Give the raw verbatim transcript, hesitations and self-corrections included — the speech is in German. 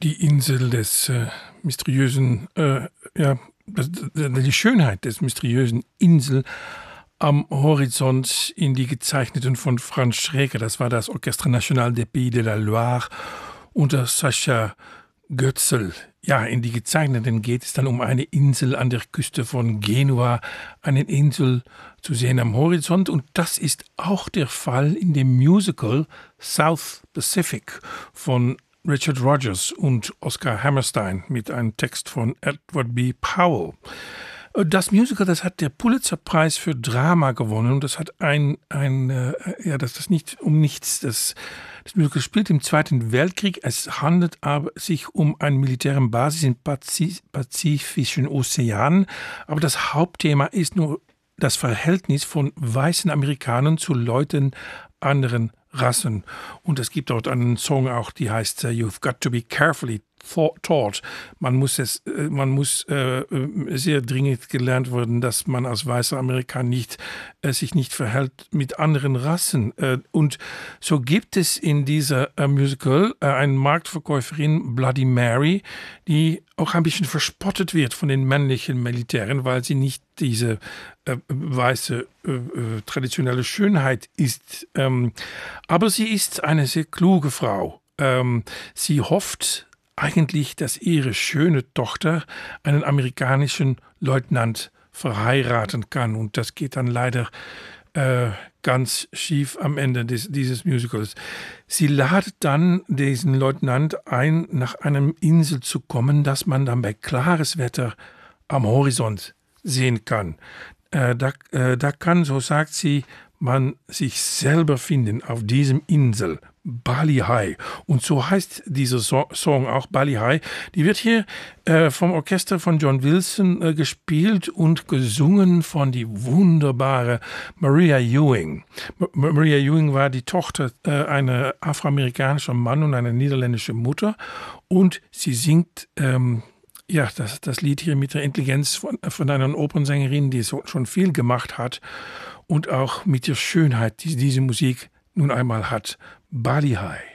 Die Insel des äh, mysteriösen, äh, ja, das, die Schönheit des mysteriösen Insel am Horizont in die Gezeichneten von Franz Schreker. Das war das Orchestre National des Pays de la Loire unter Sascha Götzl. Ja, in die Gezeichneten geht es dann um eine Insel an der Küste von Genua, eine Insel zu sehen am Horizont. Und das ist auch der Fall in dem Musical South Pacific von Richard Rodgers und Oscar Hammerstein mit einem Text von Edward B. Powell. Das Musical, das hat der Pulitzer-Preis für Drama gewonnen und das hat ein, ein äh, ja, das ist nicht um nichts. Das, das Musical spielt im Zweiten Weltkrieg. Es handelt aber sich um eine militäre Basis im Pazifischen Ozean. Aber das Hauptthema ist nur das Verhältnis von weißen Amerikanern zu Leuten anderen Rassen. Und es gibt dort einen Song auch, die heißt uh, You've got to be carefully taught. Man muss es, man muss äh, sehr dringend gelernt werden, dass man als weißer Amerikaner nicht, äh, sich nicht verhält mit anderen Rassen. Äh, und so gibt es in dieser äh, Musical äh, eine Marktverkäuferin, Bloody Mary, die auch ein bisschen verspottet wird von den männlichen Militären, weil sie nicht diese äh, weiße äh, äh, traditionelle Schönheit ist. Ähm, aber sie ist eine sehr kluge Frau. Ähm, sie hofft eigentlich, dass ihre schöne Tochter einen amerikanischen Leutnant verheiraten kann. Und das geht dann leider äh, ganz schief am Ende des, dieses Musicals. Sie ladet dann diesen Leutnant ein, nach einer Insel zu kommen, dass man dann bei klares Wetter am Horizont sehen kann. Äh, da, äh, da kann, so sagt sie, man sich selber finden auf diesem Insel, Bali High. Und so heißt dieser so- Song auch, Bali High. Die wird hier äh, vom Orchester von John Wilson äh, gespielt und gesungen von die wunderbare Maria Ewing. M- Maria Ewing war die Tochter äh, einer afroamerikanischen Mann und einer niederländischen Mutter. Und sie singt ähm, ja, das, das Lied hier mit der Intelligenz von, von einer Opernsängerin, die so, schon viel gemacht hat. Und auch mit der Schönheit, die diese Musik nun einmal hat. Bali High.